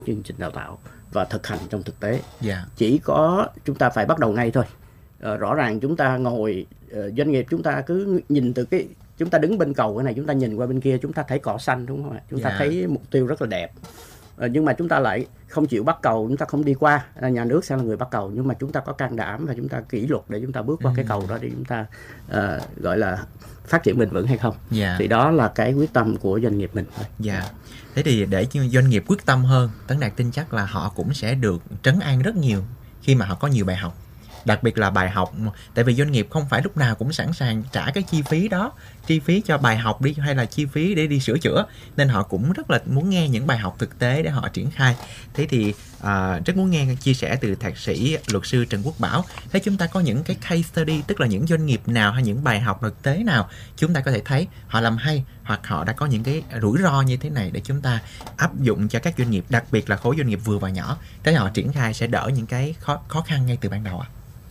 chương trình đào tạo và thực hành trong thực tế. Dạ. Chỉ có chúng ta phải bắt đầu ngay thôi. Rõ ràng chúng ta ngồi doanh nghiệp, chúng ta cứ nhìn từ chúng ta đứng bên cầu cái này, chúng ta nhìn qua bên kia, chúng ta thấy cỏ xanh, đúng không ạ? Chúng ta thấy mục tiêu rất là đẹp. Nhưng mà chúng ta lại không chịu bắt cầu, chúng ta không đi qua. Nhà nước sẽ là người bắt cầu, nhưng mà chúng ta có can đảm và chúng ta kỷ luật để chúng ta bước qua cái cầu đó để chúng ta gọi là phát triển bền vững hay không. Thì đó là cái quyết tâm của doanh nghiệp mình thôi. Thế thì để doanh nghiệp quyết tâm hơn, Tấn Đạt tin chắc là họ cũng sẽ được trấn an rất nhiều khi mà họ có nhiều bài học. Đặc biệt là bài học, tại vì doanh nghiệp không phải lúc nào cũng sẵn sàng trả cái chi phí đó, chi phí cho bài học đi hay là chi phí để đi sửa chữa, nên họ cũng rất là muốn nghe những bài học thực tế để họ triển khai. Thế thì rất muốn nghe chia sẻ từ thạc sĩ luật sư Trần Quốc Bảo. Thế chúng ta có những cái case study, tức là những doanh nghiệp nào hay những bài học thực tế nào chúng ta có thể thấy họ làm hay, hoặc họ đã có những cái rủi ro như thế này để chúng ta áp dụng cho các doanh nghiệp, đặc biệt là khối doanh nghiệp vừa và nhỏ, để họ triển khai sẽ đỡ những cái khó khăn ngay từ ban đầu ạ?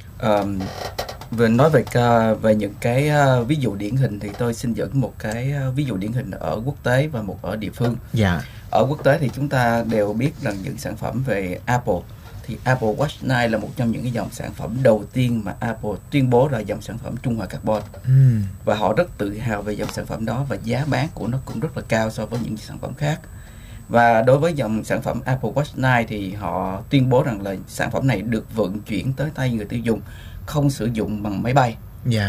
Vừa nói về những cái ví dụ điển hình thì tôi xin dẫn một cái ví dụ điển hình ở quốc tế và một ở địa phương. Ở quốc tế thì chúng ta đều biết rằng những sản phẩm về Apple, thì Apple Watch 9 là một trong những cái dòng sản phẩm đầu tiên mà Apple tuyên bố là dòng sản phẩm trung hòa carbon. Và họ rất tự hào về dòng sản phẩm đó, và giá bán của nó cũng rất là cao so với những sản phẩm khác. Và đối với dòng sản phẩm Apple Watch 9 thì họ tuyên bố rằng là sản phẩm này được vận chuyển tới tay người tiêu dùng, không sử dụng bằng máy bay,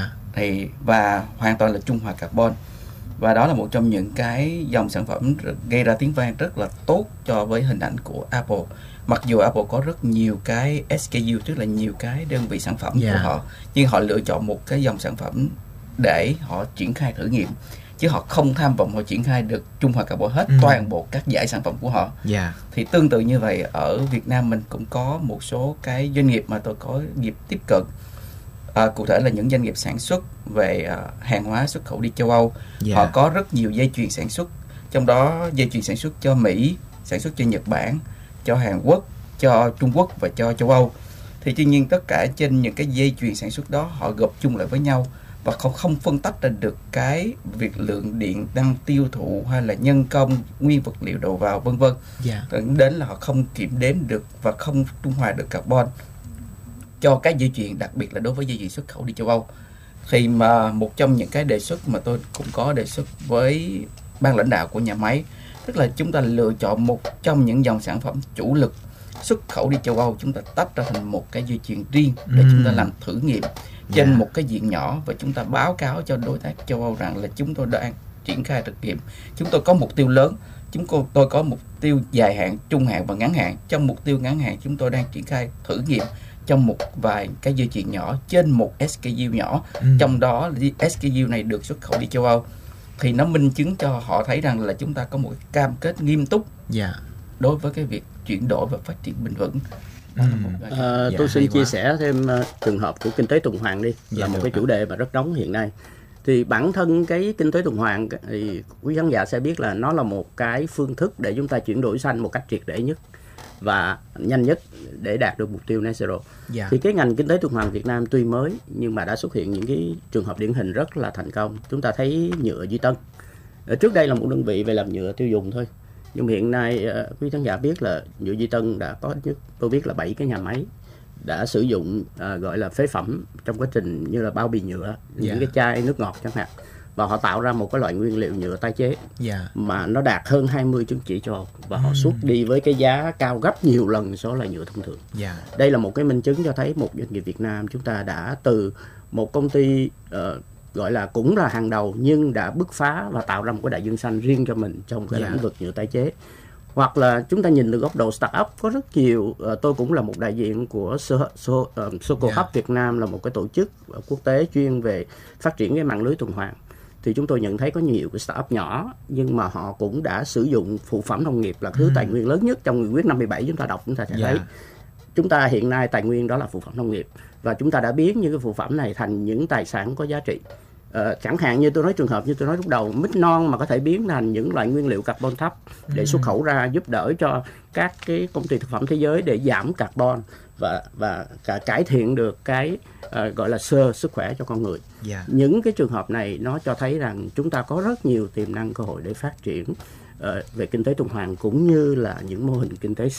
và hoàn toàn là trung hòa carbon. Và đó là một trong những cái dòng sản phẩm gây ra tiếng vang rất là tốt cho với hình ảnh của Apple. Mặc dù Apple có rất nhiều cái SKU, tức là nhiều cái đơn vị sản phẩm của họ, nhưng họ lựa chọn một cái dòng sản phẩm để họ triển khai thử nghiệm, chứ họ không tham vọng họ triển khai được trung hòa carbon hết toàn bộ các dải sản phẩm của họ. Thì tương tự như vậy, ở Việt Nam mình cũng có một số cái doanh nghiệp mà tôi có dịp tiếp cận. Cụ thể là những doanh nghiệp sản xuất về hàng hóa xuất khẩu đi châu Âu. Họ có rất nhiều dây chuyền sản xuất, trong đó dây chuyền sản xuất cho Mỹ, sản xuất cho Nhật Bản, cho Hàn Quốc, cho Trung Quốc và cho châu Âu. Thì tuy nhiên tất cả trên những cái dây chuyền sản xuất đó họ gộp chung lại với nhau và không phân tách ra được cái việc lượng điện đang tiêu thụ hay là nhân công, nguyên vật liệu đầu vào vân vân. Dẫn đến là họ không kiểm đếm được và không trung hòa được carbon cho các dây chuyền, đặc biệt là đối với dây chuyền xuất khẩu đi châu Âu. Thì mà một trong những cái đề xuất mà tôi cũng có đề xuất với ban lãnh đạo của nhà máy, tức là chúng ta lựa chọn một trong những dòng sản phẩm chủ lực xuất khẩu đi châu Âu, chúng ta tách ra thành một cái dây chuyền riêng để chúng ta làm thử nghiệm trên một cái diện nhỏ, và chúng ta báo cáo cho đối tác châu Âu rằng là chúng tôi đang triển khai thực nghiệm. Chúng tôi có mục tiêu lớn, tôi có mục tiêu dài hạn, trung hạn và ngắn hạn. Trong mục tiêu ngắn hạn, chúng tôi đang triển khai thử nghiệm trong một vài cái dây chuyền nhỏ trên một SKU nhỏ, trong đó SKU này được xuất khẩu đi châu Âu. Thì nó minh chứng cho họ thấy rằng là chúng ta có một cam kết nghiêm túc đối với cái việc chuyển đổi và phát triển bền vững. Tôi xin chia sẻ thêm trường hợp của kinh tế tuần hoàn đi, là một cái chủ đề mà rất nóng hiện nay. Thì bản thân cái kinh tế tuần hoàn thì quý khán giả sẽ biết là nó là một cái phương thức để chúng ta chuyển đổi xanh một cách triệt để nhất và nhanh nhất để đạt được mục tiêu net zero. Thì cái ngành kinh tế tuần hoàn Việt Nam tuy mới nhưng mà đã xuất hiện những cái trường hợp điển hình rất là thành công. Chúng ta thấy nhựa Duy Tân, trước đây là một đơn vị về làm nhựa tiêu dùng thôi, nhưng hiện nay quý khán giả biết là nhựa Duy Tân đã có, tôi biết là 7 cái nhà máy đã sử dụng gọi là phế phẩm trong quá trình như là bao bì nhựa, những cái chai nước ngọt chẳng hạn, và họ tạo ra một cái loại nguyên liệu nhựa tái chế mà nó đạt hơn 20 chứng chỉ châu Âu, và họ xuất đi với cái giá cao gấp nhiều lần so với loại nhựa thông thường. Đây là một cái minh chứng cho thấy một doanh nghiệp Việt Nam chúng ta đã từ một công ty gọi là cũng là hàng đầu nhưng đã bứt phá và tạo ra một cái đại dương xanh riêng cho mình trong cái lĩnh vực nhựa tái chế. Hoặc là chúng ta nhìn từ góc độ startup, có rất nhiều, tôi cũng là một đại diện của Soco Hub Việt Nam, là một cái tổ chức quốc tế chuyên về phát triển cái mạng lưới tuần hoàn. Thì chúng tôi nhận thấy có nhiều cái startup nhỏ nhưng mà họ cũng đã sử dụng phụ phẩm nông nghiệp là thứ tài nguyên lớn nhất trong nghị quyết 57 chúng ta đọc, chúng ta sẽ thấy chúng ta hiện nay tài nguyên đó là phụ phẩm nông nghiệp, và chúng ta đã biến những cái phụ phẩm này thành những tài sản có giá trị. Chẳng hạn như tôi nói trường hợp như tôi nói lúc đầu, mít non mà có thể biến thành những loại nguyên liệu carbon thấp để xuất khẩu ra, giúp đỡ cho các cái công ty thực phẩm thế giới để giảm carbon và cải thiện được cái gọi là sức khỏe cho con người. Những cái trường hợp này nó cho thấy rằng chúng ta có rất nhiều tiềm năng cơ hội để phát triển về kinh tế tuần hoàn cũng như là những mô hình kinh tế